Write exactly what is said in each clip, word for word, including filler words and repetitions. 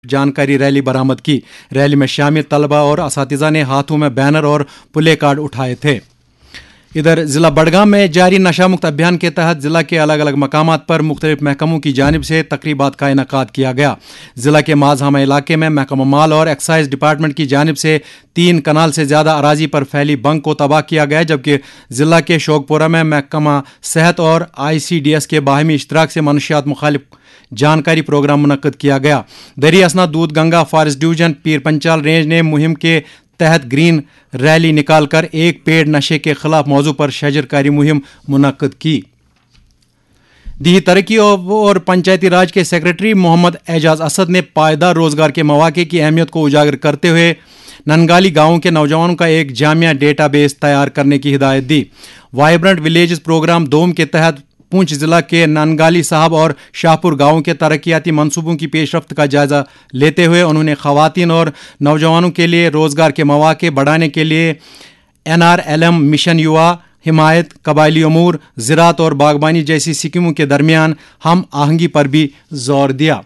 जानकारी रैली बरामद की। रैली में शामिल तलबा और असातिज़ा ने हाथों में बैनर और प्ले कार्ड उठाए थे। इधर जिला बडगाम में जारी नशा मुक्त अभियान के तहत जिला के अलग अलग मकामात पर मुख्तलिफ महकमों की जानिब से तकरीबात का इनकाद किया गया। जिला के माजहामा इलाके में महकमा माल और एक्साइज डिपार्टमेंट की जानिब से तीन कनाल से ज़्यादा अराजी पर फैली बंक को तबाह किया गया, जबकि जिला के शोकपुरा में महकमा सेहत और आई सी डी एस के बाहमी इश्तराक से मनशियात मुखालिफ जानकारी प्रोग्राम मुनक्कद किया गया। दरी असना दूध गंगा फॉरेस्ट डिवीजन पीर पंचाल रेंज ने मुहिम के तहत ग्रीन रैली निकालकर एक पेड़ नशे के खिलाफ मौजू पर शजरकारी मुहिम मुनक्कद की। दी तरक्की और पंचायती राज के सेक्रेटरी मोहम्मद एजाज असद ने पायदार रोजगार के मौके की अहमियत को उजागर करते हुए ननगाली गांवों के नौजवानों का एक जामिया डेटाबेस तैयार करने की हिदायत दी। वाइब्रेंट विलेजेस प्रोग्राम दोम के तहत पूंछ जिला के ननगाली साहब और शाहपुर गांवों के तरक्याती मंसूबों की पेशरफ्त का जायजा लेते हुए उन्होंने खवातीन और नौजवानों के लिए रोजगार के मौके बढ़ाने के लिए N R L M mission युवा हिमायत, कबायली अमूर, ज़राअत और बागबानी जैसी स्कीमों के दरमियान हम आहंगी पर भी जोर दिया।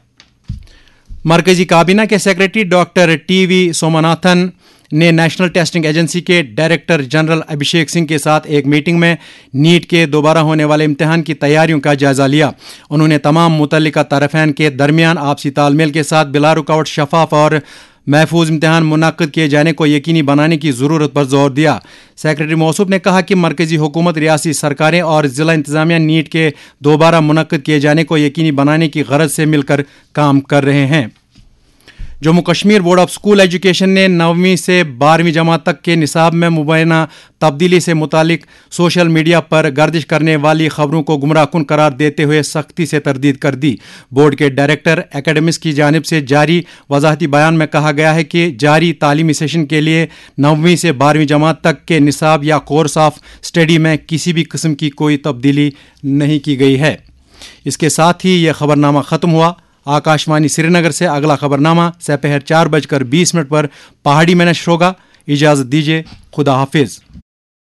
मरकजी काबीना के secretary doctor T V Somanathan ने नेशनल टेस्टिंग एजेंसी के डायरेक्टर जनरल अभिषेक सिंह के साथ एक मीटिंग में नीट के दोबारा होने वाले इम्तिहान की तैयारियों का जायजा लिया। उन्होंने तमाम मुतल्लिका तरफ़ैन के दरमियान आपसी तालमेल के साथ बिला रुकावट शफाफ और महफूज इम्तिहान मुनक्कद किए जाने को यकीनी बनाने की ज़रूरत पर जोर दिया। सेक्रेटरी मौसूफ ने कहा कि मरकजी हुकूमत, रियासी सरकारें और ज़िला इंतज़ामिया नीट के दोबारा मुनक्कद किए जाने को यकीनी बनाने की गरज से मिलकर काम कर रहे हैं। Jammu Kashmir board of school education ने नौवीं से बारहवीं जमात तक के निसाब में मुबैना तब्दीली से मुतालिक सोशल मीडिया पर गर्दिश करने वाली खबरों को गुमराहकुन करार देते हुए सख्ती से तरदीद कर दी। बोर्ड के डायरेक्टर एकेडमिक्स की जानिब से जारी वजाहती बयान में कहा गया है कि जारी तालीमी सेशन के लिए नौवीं से बारहवीं जमात तक के निसाब या कोर्स ऑफ स्टडी में किसी भी किस्म की कोई तब्दीली नहीं की गई है। इसके साथ ही यह खबरनामा ख़त्म हुआ। आकाशवाणी श्रीनगर से अगला खबरनामा दोपहर चार बजकर बीस मिनट पर पहाड़ी में नश्र होगा। इजाज़त दीजिए, खुदा हाफिज़।